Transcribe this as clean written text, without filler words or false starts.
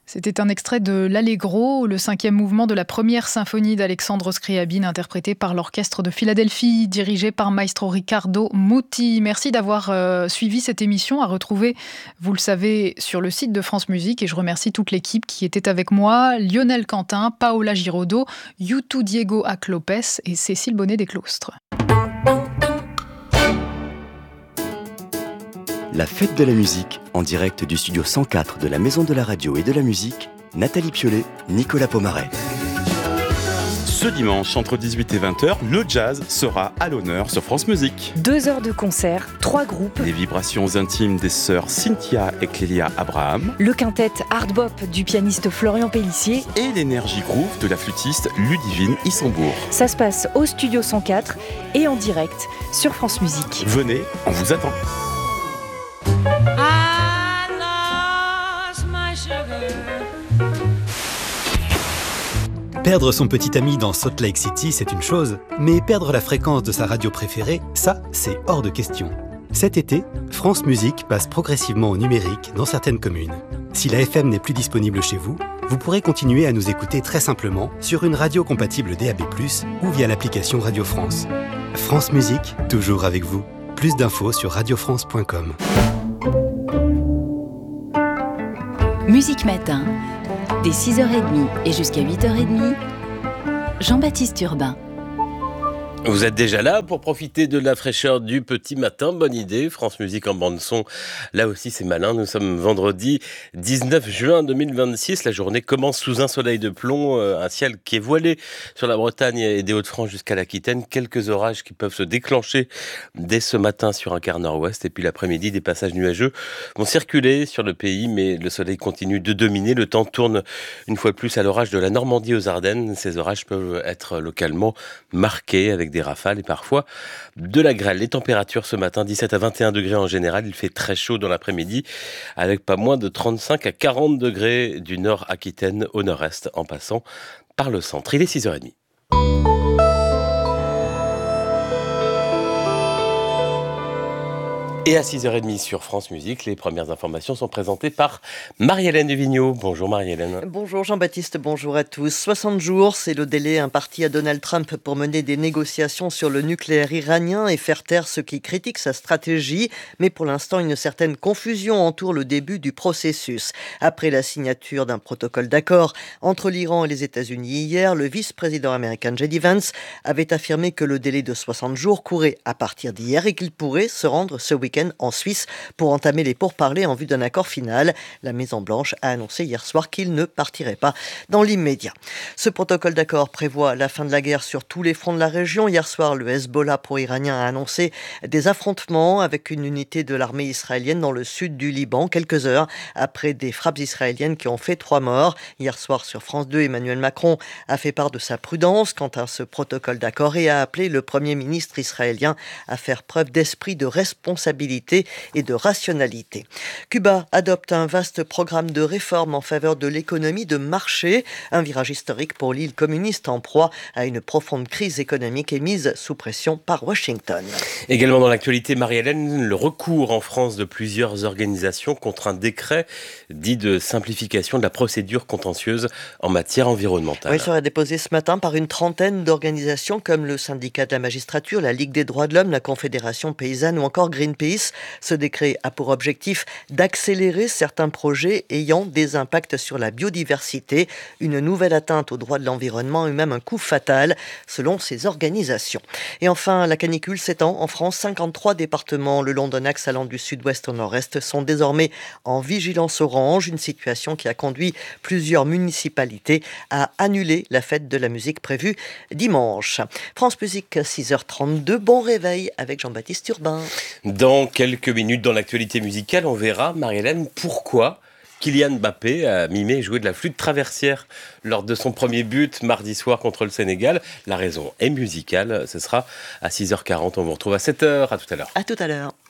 C'était un extrait de l'Allegro, le 5e mouvement de la première symphonie d'Alexandre Scriabine, interprété par l'orchestre de Philadelphie, dirigé par Maestro Riccardo Muti. Merci d'avoir suivi cette émission, à retrouver, vous le savez, sur le site de France Musique. Et je remercie toute l'équipe qui était avec moi, Lionel Quentin, Paola Giraudot, Yutu Diego Ac-Lopez et Cécile Bonnet des Clostres. La fête de la musique, en direct du studio 104 de la Maison de la Radio et de la Musique, Nathalie Piolet, Nicolas Pomaret. Ce dimanche, entre 18 et 20h, le jazz sera à l'honneur sur France Musique. 2 heures de concert, 3 groupes. Les vibrations intimes des sœurs Cynthia et Clélia Abraham. Le quintet Hard Bop du pianiste Florian Pellissier. Et l'énergie groove de la flûtiste Ludivine Issembourg. Ça se passe au studio 104 et en direct sur France Musique. Venez, on vous attend. Perdre son petit ami dans Salt Lake City, c'est une chose, mais perdre la fréquence de sa radio préférée, ça, c'est hors de question. Cet été, France Musique passe progressivement au numérique dans certaines communes. Si la FM n'est plus disponible chez vous, vous pourrez continuer à nous écouter très simplement sur une radio compatible DAB+, ou via l'application Radio France. France Musique, toujours avec vous. Plus d'infos sur radiofrance.com. Musique Matin, dès 6h30 et jusqu'à 8h30, Jean-Baptiste Urbain. Vous êtes déjà là pour profiter de la fraîcheur du petit matin, bonne idée, France Musique en bande-son, là aussi c'est malin, nous sommes vendredi 19 juin 2026, la journée commence sous un soleil de plomb, un ciel qui est voilé sur la Bretagne et des Hauts-de-France jusqu'à l'Aquitaine, quelques orages qui peuvent se déclencher dès ce matin sur un quart nord-ouest, et puis l'après-midi des passages nuageux vont circuler sur le pays, mais le soleil continue de dominer, le temps tourne une fois de plus à l'orage de la Normandie aux Ardennes, ces orages peuvent être localement marqués avec des rafales et parfois de la grêle. Les températures ce matin, 17 à 21 degrés en général. Il fait très chaud dans l'après-midi avec pas moins de 35 à 40 degrés du nord Aquitaine au nord-est en passant par le centre. Il est 6h30. Et à 6h30 sur France Musique, les premières informations sont présentées par Marie-Hélène Duvigneau. Bonjour Marie-Hélène. Bonjour Jean-Baptiste, bonjour à tous. 60 jours, c'est le délai imparti à Donald Trump pour mener des négociations sur le nucléaire iranien et faire taire ceux qui critiquent sa stratégie. Mais pour l'instant, une certaine confusion entoure le début du processus. Après la signature d'un protocole d'accord entre l'Iran et les États-Unis hier, le vice-président américain J.D. Vance avait affirmé que le délai de 60 jours courait à partir d'hier et qu'il pourrait se rendre ce week-end en Suisse pour entamer les pourparlers en vue d'un accord final. La Maison-Blanche a annoncé hier soir qu'il ne partirait pas dans l'immédiat. Ce protocole d'accord prévoit la fin de la guerre sur tous les fronts de la région. Hier soir, le Hezbollah pro-iranien a annoncé des affrontements avec une unité de l'armée israélienne dans le sud du Liban, quelques heures après des frappes israéliennes qui ont fait 3 morts. Hier soir, sur France 2, Emmanuel Macron a fait part de sa prudence quant à ce protocole d'accord et a appelé le Premier ministre israélien à faire preuve d'esprit de responsabilité et de rationalité. Cuba adopte un vaste programme de réforme en faveur de l'économie de marché, un virage historique pour l'île communiste en proie à une profonde crise économique et mise sous pression par Washington. Également dans l'actualité, Marie-Hélène, le recours en France de plusieurs organisations contre un décret dit de simplification de la procédure contentieuse en matière environnementale. Oui, il sera déposé ce matin par une trentaine d'organisations comme le syndicat de la magistrature, la Ligue des droits de l'homme, la Confédération paysanne ou encore Greenpeace. Ce décret a pour objectif d'accélérer certains projets ayant des impacts sur la biodiversité, une nouvelle atteinte aux droits de l'environnement et même un coup fatal, selon ces organisations. Et enfin, la canicule s'étend en France. 53 départements le long d'un axe allant du sud-ouest au nord-est sont désormais en vigilance orange, une situation qui a conduit plusieurs municipalités à annuler la fête de la musique prévue dimanche. France Musique, 6h32, bon réveil avec Jean-Baptiste Urbain. Dans quelques minutes dans l'actualité musicale, on verra, Marie-Hélène, pourquoi Kylian Mbappé a mimé jouer de la flûte traversière lors de son premier but mardi soir contre le Sénégal. La raison est musicale, ce sera à 6h40. On vous retrouve à 7h. À tout à l'heure. À tout à l'heure.